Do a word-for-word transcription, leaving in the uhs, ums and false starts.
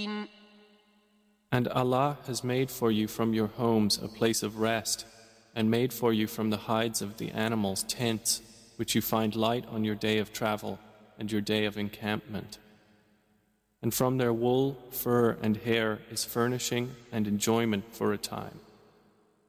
And Allah has made for you from your homes a place of rest, and made for you from the hides of the animals tents, which you find light on your day of travel and your day of encampment. And from their wool, fur, and hair is furnishing and enjoyment for a time.